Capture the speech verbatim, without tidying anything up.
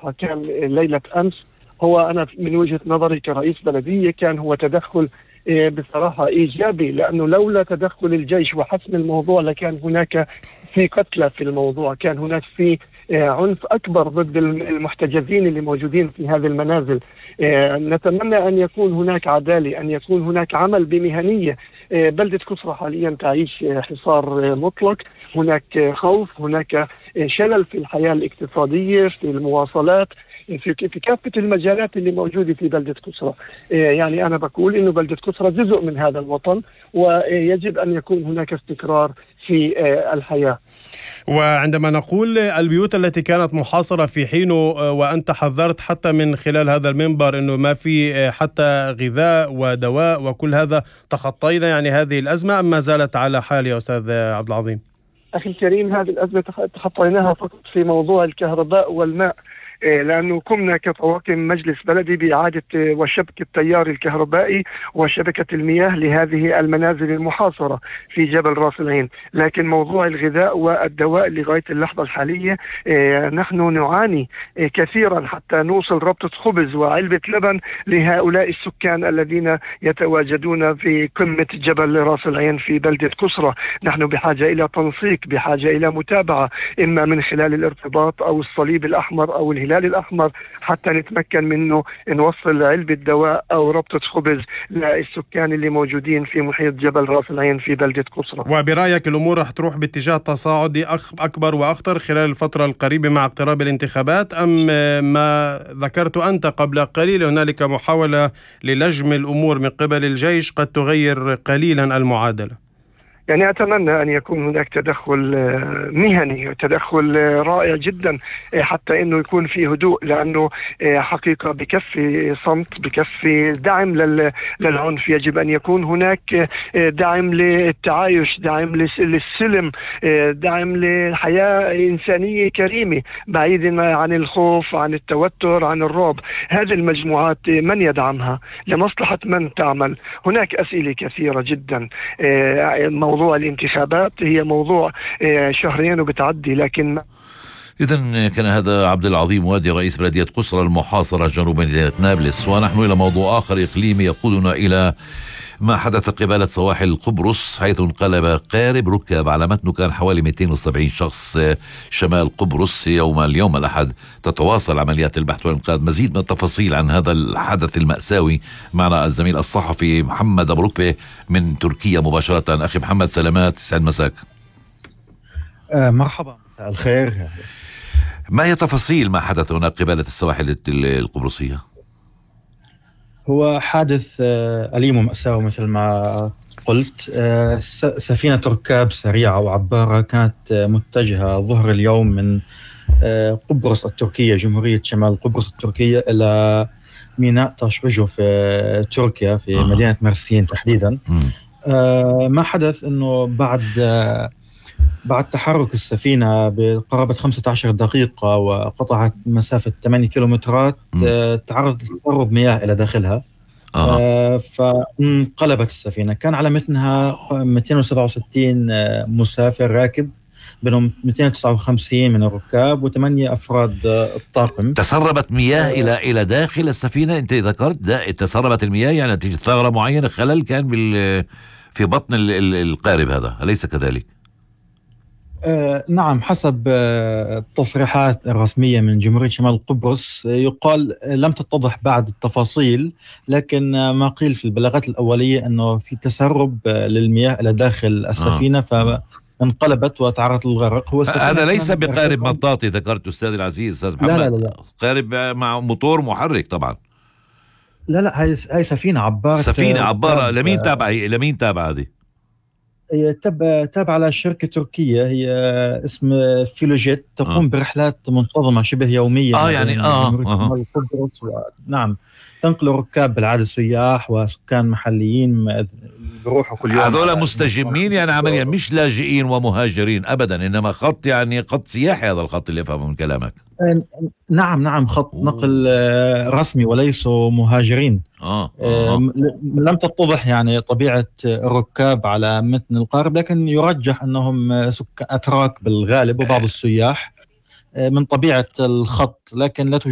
بصراحة كان ليلة أمس هو أنا من وجهة نظري كرئيس بلدية كان هو تدخل بصراحة إيجابي، لأنه لولا تدخل الجيش وحسم الموضوع لكان هناك في قتلى في الموضوع، كان هناك في عنف أكبر ضد المحتجزين اللي موجودين في هذه المنازل. نتمنى أن يكون هناك عدالة، أن يكون هناك عمل بمهنية. بلدة كسرى حاليا تعيش حصار مطلق، هناك خوف، هناك شلل في الحياة الاقتصادية، في المواصلات، في في كافة المجالات اللي موجودة في بلدة كسرى. يعني أنا بقول إنه بلدة كسرى جزء من هذا الوطن، ويجب أن يكون هناك استقرار في الحياة. وعندما نقول البيوت التي كانت محاصرة في حينه، وأنت حذرت حتى من خلال هذا المنبر أنه ما في حتى غذاء ودواء وكل هذا، تخطينا يعني هذه الأزمة أم ما زالت على حال يا أستاذ عبد العظيم؟ أخي الكريم، هذه الأزمة تخطيناها فقط في موضوع الكهرباء والماء، لأنه قمنا كطواقم مجلس بلدي بإعادة وشبكة التيار الكهربائي وشبكة المياه لهذه المنازل المحاصرة في جبل راس العين. لكن موضوع الغذاء والدواء لغاية اللحظة الحالية نحن نعاني كثيرا حتى نوصل ربطة خبز وعلبة لبن لهؤلاء السكان الذين يتواجدون في قمة جبل راس العين في بلدة كسرى. نحن بحاجة إلى تنسيق، بحاجة إلى متابعة، إما من خلال الارتباط أو الصليب الأحمر أو الهلال الأحمر، حتى نتمكن منه نوصل علبة دواء أو ربطة خبز للسكان اللي موجودين في محيط جبل راس العين في بلدة كسرى. وبرأيك الأمور رح تروح باتجاه تصاعدي أكبر وأخطر خلال الفترة القريبة مع اقتراب الانتخابات، أم ما ذكرت أنت قبل قليل هنالك محاولة للجم الأمور من قبل الجيش قد تغير قليلا المعادلة؟ يعني أتمنى أن يكون هناك تدخل مهني، تدخل رائع جدا، حتى أنه يكون في هدوء، لأنه حقيقة بكفي صمت، بكفي دعم للعنف. يجب أن يكون هناك دعم للتعايش، دعم للسلم، دعم للحياة إنسانية كريمة بعيدا عن الخوف، عن التوتر، عن الرعب. هذه المجموعات من يدعمها؟ لمصلحة من تعمل؟ هناك أسئلة كثيرة جدا. موضوع الانتخابات هي موضوع شهرين وبتعدي، لكن إذن كان هذا عبد العظيم وادي رئيس بلدية قسرى المحاصرة جنوب مدينة نابلس. ونحن إلى موضوع آخر إقليمي يقودنا إلى ما حدث قبالة سواحل قبرص، حيث انقلب قارب ركاب على متنه كان حوالي مئتين وسبعين شخص شمال قبرص يوم اليوم الأحد. تتواصل عمليات البحث والإنقاذ. مزيد من التفاصيل عن هذا الحدث المأساوي معنا الزميل الصحفي محمد أبو ركبة من تركيا مباشرة. أخي محمد، سلامات، سعد مساك. آه مرحبا، مساء الخير. ما هي تفاصيل ما حدث هناك قبالة السواحل القبرصية؟ هو حادث أليم ومأساوي مثل ما قلت. سفينة ركاب سريعة وعبارة كانت متجهة ظهر اليوم من قبرص التركية، جمهورية شمال قبرص التركية، إلى ميناء تاشوجو في تركيا في آه. مدينة مرسين تحديدا. ما حدث أنه بعد بعد تحرك السفينة بقرابة خمسة عشر دقيقة وقطعت مسافة ثمانية كيلومترات، تعرضت لتسرب مياه إلى داخلها. آه. آه فانقلبت السفينة. كان على متنها مئتين وسبعة وستين مسافر راكب، بينهم مئتين وتسعة وخمسين من الركاب وثمانية أفراد الطاقم. تسربت مياه آه. إلى إلى داخل السفينة. أنت ذكرت تسربت المياه، يعني نتيجة ثغرة معينة، خلل كان بال في بطن القارب هذا، أليس كذلك؟ آه نعم، حسب آه التصريحات الرسمية من جمهورية شمال قبرص، آه يقال لم تتضح بعد التفاصيل، لكن آه ما قيل في البلاغات الأولية أنه في تسرب آه للمياه إلى داخل السفينة، آه. فانقلبت وتعرضت للغرق. هو هذا ليس بقارب مطاطي ذكرت أستاذ العزيز أستاذ محمد. لا لا لا. قارب مع موتور محرك طبعا. لا لا، هاي هاي سفينة عبارة. سفينة عبارة. لمين تابعة هي؟ لمين تابعة هذه؟ هي تابعة على شركة تركية، هي اسم فيلوجيت، تقوم آه. برحلات منتظمة شبه يومية. اه يعني اه, آه. نعم، تنقل ركاب بالعادة سياح وسكان محليين بيروحوا كل يوم. هذول مستجمين يعني عمليا، مش لاجئين ومهاجرين ابدا، انما خط يعني خط سياحي. هذا الخط اللي افهمه من كلامك. نعم نعم، خط أوه. نقل رسمي وليسوا مهاجرين. آه. آه. لم تتضح يعني طبيعة الركاب على متن القارب، لكن يرجح أنهم سكان أتراك بالغالب وبعض السياح من طبيعة الخط، لكن لا